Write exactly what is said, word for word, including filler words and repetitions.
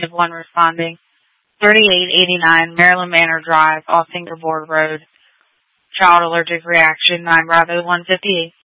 negative one responding. thirty-eight eighty-nine Maryland Manor Drive, off Fingerboard Road. Child allergic reaction, nine Bravo one fifty-eight.